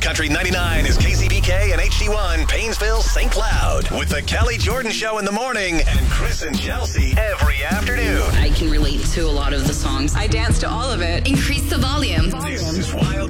Country 99 is KCBK and HD1, Painesville, St. Cloud. With the Kelly Jordan Show in the morning and Chris and Chelsea every afternoon. I can relate to a lot of the songs. I dance to all of it. Increase the volume. This is Wild